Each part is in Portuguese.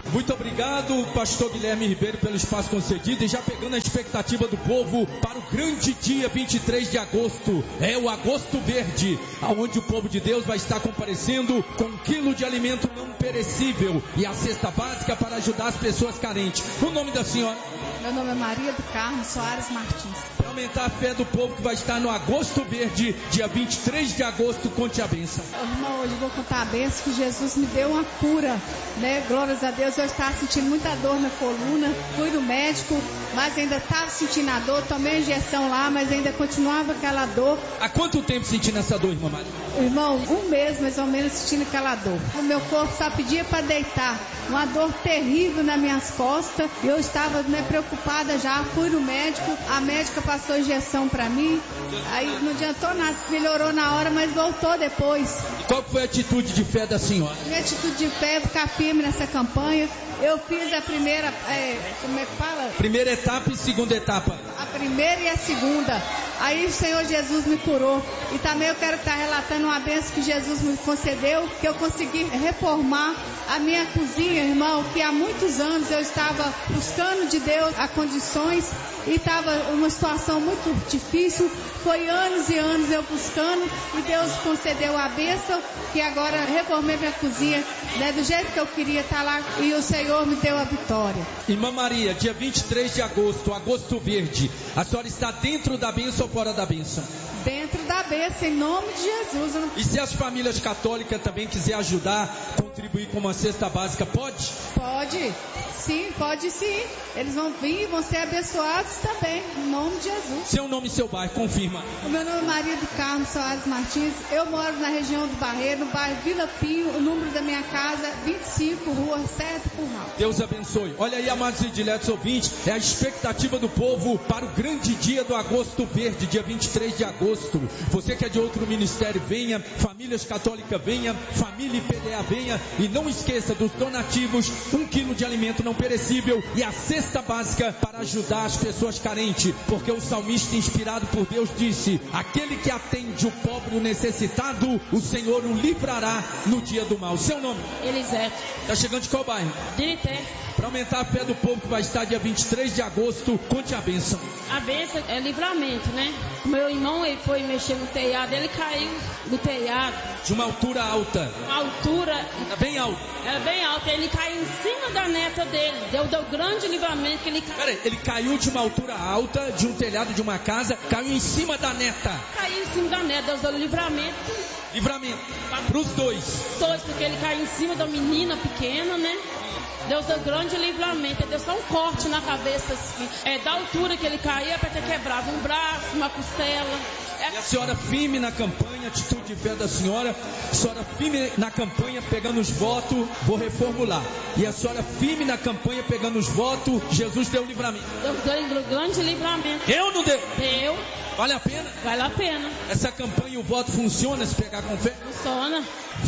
Muito obrigado, pastor Guilherme Ribeiro, pelo espaço concedido. E já pegando a expectativa do povo para o grande dia 23 de agosto. É o Agosto Verde, onde o povo de Deus vai estar comparecendo com 1 quilo de alimento não perecível e a cesta básica para ajudar as pessoas carentes. O nome da senhora? Meu nome é Maria do Carmo Soares Martins. Para aumentar a fé do povo que vai estar no Agosto Verde, dia 23 de agosto, conte a bênção. Irmão, hoje eu vou contar a bênção que Jesus me deu uma cura, né? Glórias a Deus, eu estava sentindo muita dor na coluna, fui no médico, mas ainda estava sentindo a dor, tomei a injeção lá, mas ainda continuava aquela dor. Há quanto tempo sentindo essa dor, irmã Maria? Irmão, 1 mês mais ou menos sentindo aquela dor. O meu corpo só pedia para deitar, uma dor terrível nas minhas costas, eu estava preocupada já, fui no médico, a médica passou a injeção para mim, aí não adiantou nada, melhorou na hora, mas voltou depois. E qual foi a atitude de fé da senhora? Minha atitude de fé é ficar firme nessa campanha. Eu fiz a primeira, como é que fala? Primeira etapa e segunda etapa. A primeira e a segunda. Aí o Senhor Jesus me curou. E também eu quero estar relatando uma bênção que Jesus me concedeu, que eu consegui reformar a minha cozinha, irmão, que há muitos anos eu estava buscando de Deus as condições e estava uma situação muito difícil. Foi anos e anos eu buscando e Deus concedeu a bênção, que agora reformei minha cozinha, né, do jeito que eu queria estar lá, e o Senhor me deu a vitória. Irmã Maria, dia 23 de agosto, Agosto Verde, a senhora está dentro da bênção ou fora da bênção? Dentro da bênção, em nome de Jesus. E se as famílias católicas também quiserem ajudar, contribuir com uma cesta básica, pode? Pode, sim, pode sim. Eles vão vir e vão ser abençoados também, em nome de Jesus. Seu nome e seu bairro, confirma. O meu nome é Maria do Carmo Soares Martins. Eu moro na região do Barreiro, no bairro Vila Pinho. O número da minha casa, 25, rua Sérgio Curral. Deus abençoe. Olha aí, amados e diletos ouvintes, é a expectativa do povo para o grande dia do Agosto Verde, dia 23 de agosto. Você que é de outro ministério, venha. Famílias católicas, venha. Família IPDA, venha. E não esqueça dos donativos, 1 quilo de alimento não perecível e a cesta básica para ajudar as pessoas carentes. Porque o salmista, inspirado por Deus, disse: aquele que atende o pobre e o necessitado, o Senhor o livrará no dia do mal. Seu nome? Elisete. Está chegando de qual bairro? Dirité. Para aumentar a fé do povo que vai estar dia 23 de agosto, conte a bênção. A bênção é livramento, né? Meu irmão, ele foi mexer no telhado, ele caiu do telhado. De uma altura alta. Uma altura... Era bem alta. Era bem alta, ele caiu em cima da neta dele. Deu grande livramento que ele caiu. Peraí, ele caiu de uma altura alta, de um telhado de uma casa, caiu em cima da neta. Caiu em cima da neta, Deus deu livramento. Livramento. Para os dois. Porque ele caiu em cima da menina pequena, né? Deus deu grande livramento, deu só um corte na cabeça, assim. Da altura que ele caía, para ter quebrado um braço, uma costela. E a senhora firme na campanha, atitude de fé da senhora, a senhora firme na campanha, pegando os votos, vou reformular. E a senhora firme na campanha, pegando os votos, Jesus deu livramento. Deus deu grande livramento. Deu ou não deu? Deu. Vale a pena? Vale a pena. Essa campanha, o voto funciona se pegar com fé? Funciona.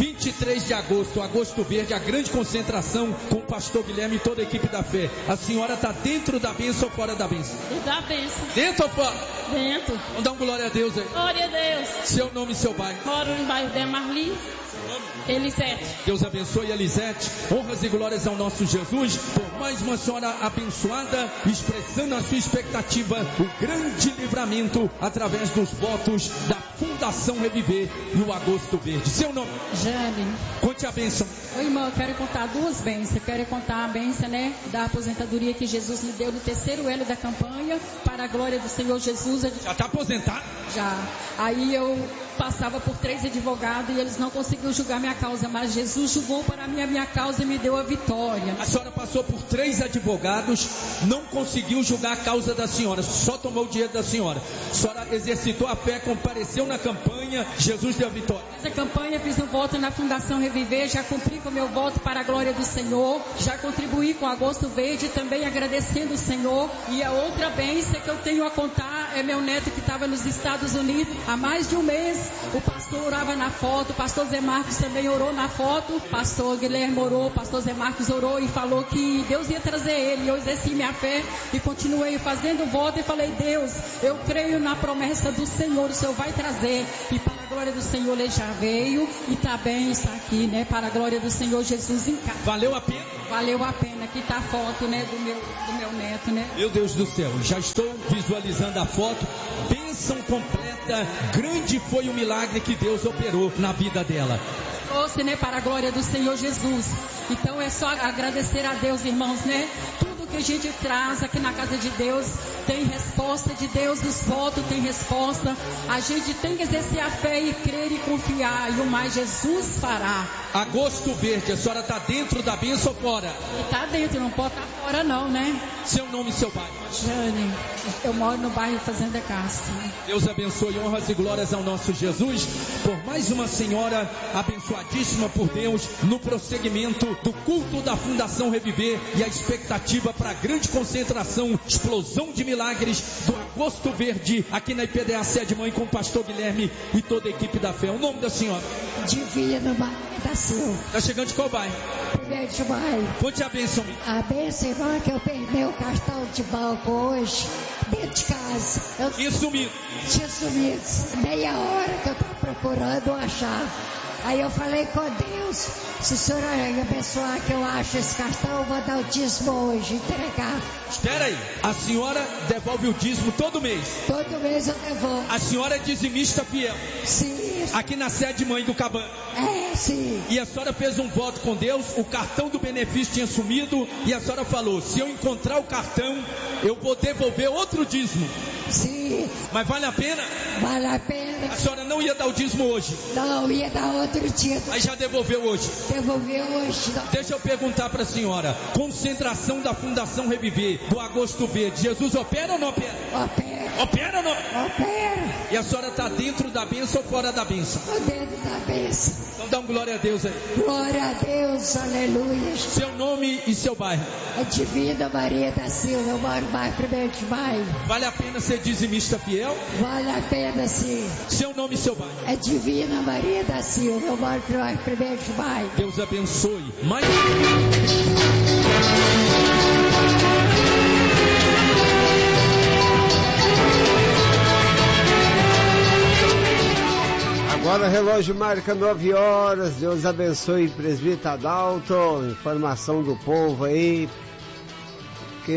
23 de agosto, Agosto Verde, a grande concentração com o pastor Guilherme e toda a equipe da fé. A senhora está dentro da bênção ou fora da bênção? Dentro da bênção. Dentro ou fora? Dentro. Vamos dar um glória a Deus aí. Glória a Deus. Seu nome e seu bairro? Moro no bairro de Marli. Elisete. Deus abençoe Elisete. Honras e glórias ao nosso Jesus por mais uma senhora abençoada, expressando a sua expectativa, o grande livramento através dos votos da Fundação Reviver no Agosto Verde. Seu nome? Jane. Conte a bênção. Oi, irmão, eu quero contar duas bênçãos. Eu quero contar a bênção, né, da aposentadoria que Jesus me deu no terceiro ano da campanha, para a glória do Senhor Jesus. Já está aposentado? Já. Aí eu passava por 3 advogados e eles não conseguiam julgar minha causa, mas Jesus julgou para mim a minha causa e me deu a vitória. A senhora passou por 3 advogados, não conseguiu julgar a causa da senhora, só tomou o dinheiro da senhora. A senhora exercitou a fé, compareceu na campanha, Jesus deu a vitória. Fiz a campanha, fiz um voto na Fundação Reviver, já cumpri com o meu voto para a glória do Senhor, já contribuí com o Agosto Verde, também agradecendo o Senhor. E a outra bênção que eu tenho a contar é meu neto que estava nos Estados Unidos há mais de um mês. O pastor orava na foto, o pastor Zé Marcos também orou na foto, o pastor Guilherme orou, o pastor Zé Marcos orou e falou que Deus ia trazer ele. Eu exerci minha fé e continuei fazendo voto e falei: Deus, eu creio na promessa do Senhor, o Senhor vai trazer. E para glória do Senhor, ele já veio e também está aqui, né? Para a glória do Senhor Jesus em casa. Valeu a pena? Valeu a pena. Aqui está a foto, né? Do meu neto, né? Meu Deus do céu, já estou visualizando a foto. Bênção completa. Grande foi o milagre que Deus operou na vida dela. Trouxe, né? Para a glória do Senhor Jesus. Então é só agradecer a Deus, irmãos, né? Tudo que a gente traz aqui na casa de Deus tem resposta de Deus, os votos tem resposta. A gente tem que exercer a fé e crer e confiar, e o mais Jesus fará. Agosto Verde, a senhora está dentro da bênção ou fora? Está dentro, não pode estar fora não, né? Seu nome e seu bairro? Jane, eu moro no bairro Fazenda Castro. Deus abençoe, honras e glórias ao nosso Jesus, por mais uma senhora abençoadíssima por Deus, no prosseguimento do culto da Fundação Reviver e a expectativa para a grande concentração, explosão de milagres do Agosto Verde, aqui na IPDA Sede Mãe, com o pastor Guilherme e toda a equipe da fé. O nome da senhora? Divina da Silva. Está chegando de qual bairro? Primeiro de maio. Conte a bênção. A bênção, irmã, que eu perdi meu cartão de banco hoje, dentro de casa. Eu tinha sumido. Tinha sumido. Meia hora que eu estava procurando achar. Aí eu falei com Deus, se o senhor abençoar que eu acho esse cartão, eu vou dar o dízimo hoje, entregar. Espera aí, a senhora devolve o dízimo todo mês? Todo mês eu devolvo. A senhora é dizimista fiel? Sim. Aqui na Sede Mãe do Cabana? É, sim. E a senhora fez um voto com Deus, o cartão do benefício tinha sumido, e a senhora falou, se eu encontrar o cartão, eu vou devolver outro dízimo. Sim. Mas vale a pena? Vale a pena. A senhora não ia dar o dízimo hoje? Não, ia dar outro dia. Aí já devolveu hoje? Devolveu hoje. Não. Deixa eu perguntar para a senhora, concentração da Fundação Reviver, do Agosto Verde, Jesus opera ou não opera? Opera. Opera ou não? Opera. E a senhora está dentro da bênção ou fora da bênção? Estou dentro da bênção. Então dá um glória a Deus aí. Glória a Deus, aleluia. Seu nome e seu bairro? É Divina Maria da Silva, eu moro no bairro 1º de Maio. Vale a pena ser dizimista fiel? Vale a pena, sim. Seu nome e seu bairro? É Divina Maria da Silva, eu moro no bairro 1º de Maio. Deus abençoe. Mais... Agora o relógio marca 9 horas, Deus abençoe presbítero Adalto, informação do povo aí, que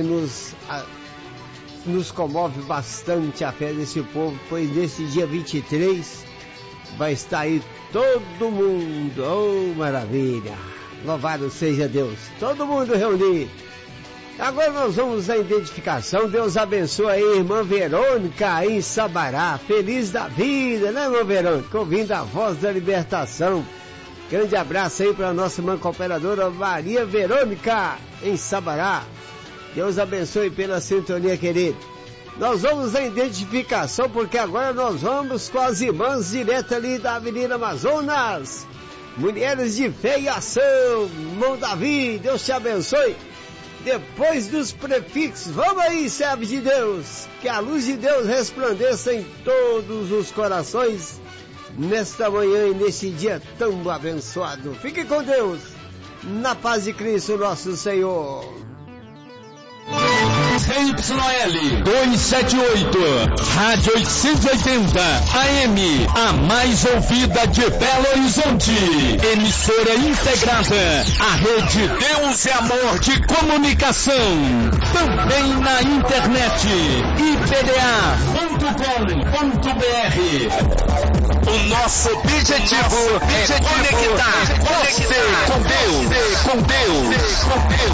nos comove bastante a fé desse povo, pois nesse dia 23 vai estar aí todo mundo, oh maravilha, louvado seja Deus, todo mundo reunido. Agora nós vamos à identificação. Deus abençoe aí, irmã Verônica, em Sabará. Feliz da vida, né, irmã Verônica? Ouvindo a voz da libertação. Grande abraço aí para a nossa irmã cooperadora Maria Verônica, em Sabará. Deus abençoe pela sintonia, querido. Nós vamos à identificação, porque agora nós vamos com as irmãs direto ali da Avenida Amazonas. Mulheres de fé e ação. Irmão Davi, Deus te abençoe. Depois dos prefixos, vamos aí, servo de Deus, que a luz de Deus resplandeça em todos os corações, nesta manhã e nesse dia tão abençoado. Fique com Deus, na paz de Cristo nosso Senhor. ZYL 278, Rádio 880, AM, a mais ouvida de Belo Horizonte. Emissora integrada à Rede Deus e Amor de Comunicação. Também na internet, ipda.com.br. O nosso objetivo é conectar você com Deus.